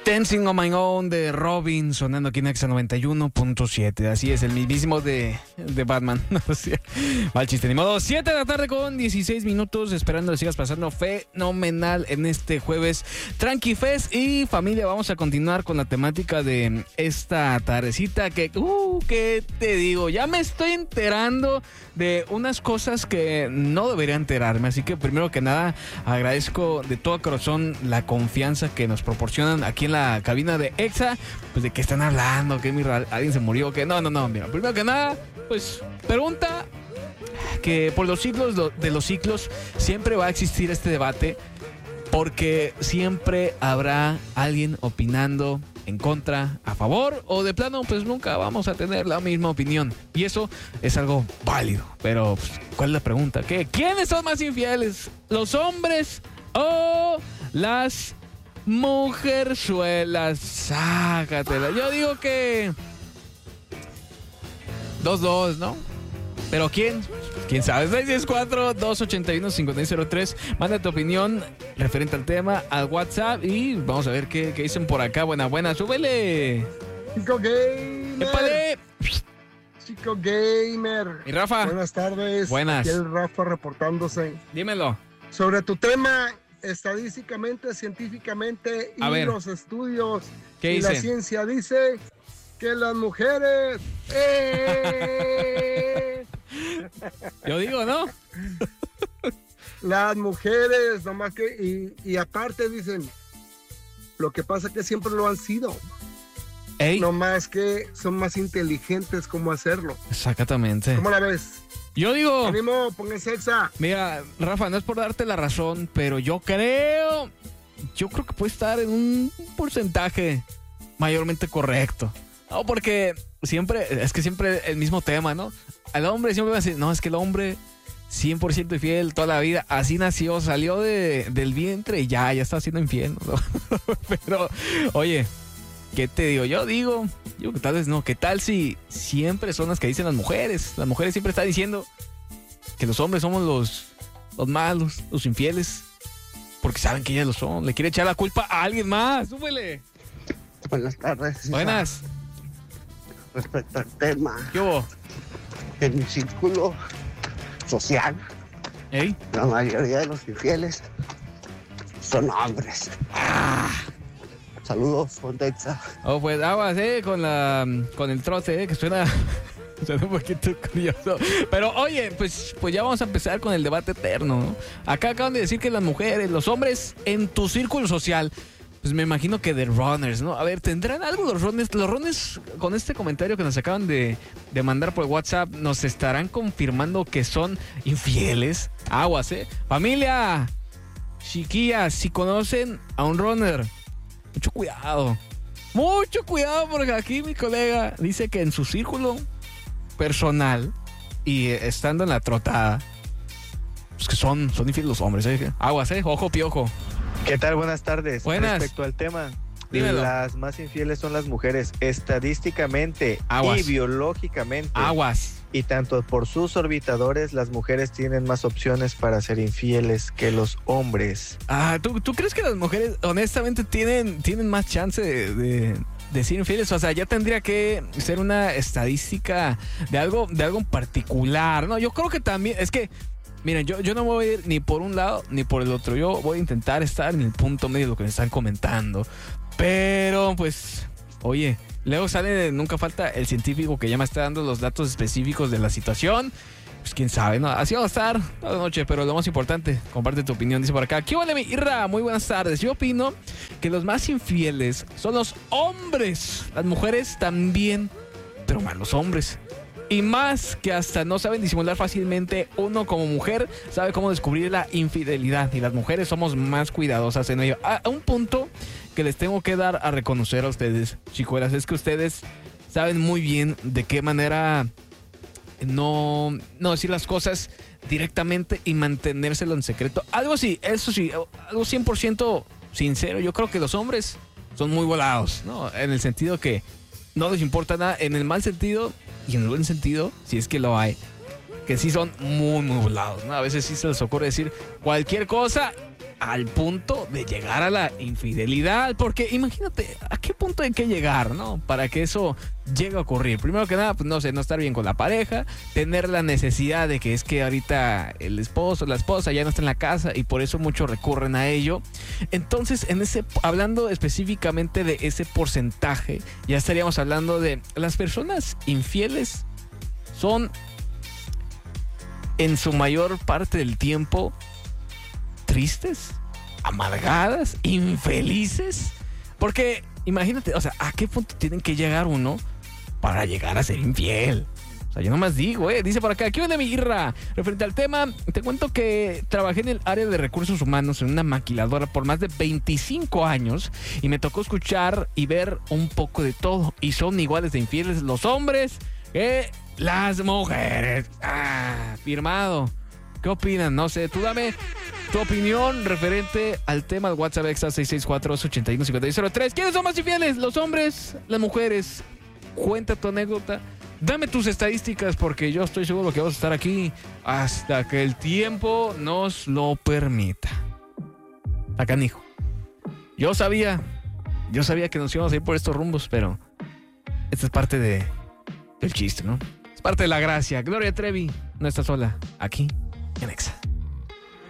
Dancing on My Own de Robin, sonando aquí en Exa 91.7. Así es, el mismísimo de Batman. Mal chiste, ni modo. 7 de la tarde con 16 minutos. Esperando que sigas pasando fenomenal en este jueves Tranqui Fest. Y familia, vamos a continuar con la temática de esta tardecita. ¿Qué te digo? Ya me estoy enterando de unas cosas que no debería enterarme. Así que primero que nada, agradezco de todo corazón la confianza que nos proporcionan aquí en la cabina de Exa. Pues de qué están hablando, que alguien se murió, que no, mira, primero que nada, pues pregunta que por los siglos de los ciclos siempre va a existir este debate, porque siempre habrá alguien opinando en contra, a favor, o de plano pues nunca vamos a tener la misma opinión, y eso es algo válido. Pero pues, ¿cuál es la pregunta? ¿Quiénes son más infieles? ¿Los hombres o las mujerzuelas? Sácatela. Yo digo que 2-2, ¿no? Pero ¿quién sabe? 664-281-5603. Manda tu opinión referente al tema al WhatsApp y vamos a ver qué dicen por acá. Buena, súbele. Chico Gamer. ¡Épale! Chico Gamer. ¿Y Rafa? Buenas tardes. Buenas. Aquí el Rafa reportándose. Dímelo. Sobre tu tema, estadísticamente, científicamente y los estudios ¿Qué y dice? la ciencia dice que las mujeres... Yo digo, ¿no? Las mujeres, nomás que... Y aparte dicen, lo que pasa es que siempre lo han sido. Ey. Nomás que son más inteligentes cómo hacerlo. Exactamente. ¿Cómo la ves? Yo digo... ¡Ánimo, pónganse Exa! Mira, Rafa, no es por darte la razón, pero yo creo que puede estar en un porcentaje mayormente correcto. No, porque siempre el mismo tema, ¿no? Al hombre siempre va a decir, no, es que el hombre 100% infiel toda la vida, así nació, salió del vientre y ya está siendo infiel, ¿no? Pero, oye, ¿qué te digo? Yo digo que tal vez no. ¿Qué tal si siempre son las que dicen las mujeres? Las mujeres siempre están diciendo que los hombres somos los malos, los infieles, porque saben que ellas lo son. Le quiere echar la culpa a alguien más. ¡Súbele! Buenas tardes. Buenas. Respecto al tema, ¿Qué hubo? en mi círculo social, ¿Ey? la mayoría de los infieles son hombres. Saludos, Fontexa. Oh, pues aguas, con el troce, que suena un poquito curioso. Pero oye, pues ya vamos a empezar con el debate eterno, ¿no? Acá acaban de decir que las mujeres, los hombres en tu círculo social, pues me imagino que de runners, ¿no? A ver, ¿tendrán algo los runners? Los runners, con este comentario que nos acaban de mandar por WhatsApp, ¿nos estarán confirmando que son infieles? Aguas, familia, chiquillas, si conocen a un runner, mucho cuidado, porque aquí mi colega dice que en su círculo personal y estando en la trotada, pues que son infieles los hombres, Aguas, ojo piojo. ¿Qué tal? Buenas tardes. Buenas. Respecto al tema, Dímelo. las más infieles son las mujeres, estadísticamente Aguas. y biológicamente. Aguas. Y tanto por sus orbitadores, las mujeres tienen más opciones para ser infieles que los hombres. ¿Tú crees que las mujeres honestamente tienen más chance de ser infieles? O sea, ya tendría que ser una estadística de algo en particular, ¿no? Yo creo que también, es que miren, yo no me voy a ir ni por un lado ni por el otro. Yo voy a intentar estar en el punto medio de lo que me están comentando. Pero, pues, oye, luego nunca falta el científico que ya me está dando los datos específicos de la situación. Pues quién sabe, ¿no? Así vamos a estar toda la noche, pero lo más importante, comparte tu opinión, dice por acá. ¿Qué vale, mi Irra? Muy buenas tardes. Yo opino que los más infieles son los hombres. Las mujeres también, pero más los hombres. Y más que hasta no saben disimular fácilmente. Uno como mujer sabe cómo descubrir la infidelidad, y las mujeres somos más cuidadosas en ello. A un punto que les tengo que dar a reconocer a ustedes, chicuelas, es que ustedes saben muy bien de qué manera no decir las cosas directamente y mantenérselo en secreto. Algo así, eso sí, algo 100% sincero. Yo creo que los hombres son muy volados, ¿no? En el sentido que no les importa nada, en el mal sentido y en el buen sentido, si es que lo hay, que sí son muy, muy volados, ¿no? A veces sí se les ocurre decir cualquier cosa al punto de llegar a la infidelidad. Porque imagínate, ¿a qué punto hay que llegar, no? Para que eso llegue a ocurrir. Primero que nada, pues no sé, no estar bien con la pareja, tener la necesidad de que es que ahorita el esposo, la esposa ya no está en la casa y por eso muchos recurren a ello. Entonces, hablando específicamente de ese porcentaje, ya estaríamos hablando de las personas infieles son en su mayor parte del tiempo tristes, amargadas, infelices. Porque imagínate, o sea, ¿a qué punto tienen que llegar uno para llegar a ser infiel? O sea, yo nomás digo, dice por acá, ¿qué onda, mi Irra? Referente al tema, te cuento que trabajé en el área de recursos humanos en una maquiladora por más de 25 años y me tocó escuchar y ver un poco de todo. Y son iguales de infieles los hombres que las mujeres. Firmado. ¿Qué opinan? No sé, tú dame tu opinión referente al tema de WhatsApp Extra 664-81-5603. ¿Quiénes son más infieles? ¿Los hombres? ¿Las mujeres? Cuenta tu anécdota. Dame tus estadísticas porque yo estoy seguro que vas a estar aquí hasta que el tiempo nos lo permita. Acá, hijo. Yo sabía que nos íbamos a ir por estos rumbos, pero esta es parte del chiste, ¿no? Es parte de la gracia. Gloria Trevi no está sola aquí en Exa.